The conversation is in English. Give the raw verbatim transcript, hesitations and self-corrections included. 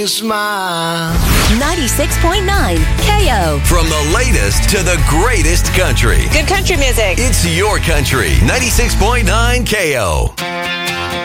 Smile. ninety-six point nine K O. From the latest to the greatest country. Good country music. It's your country. ninety-six point nine K O.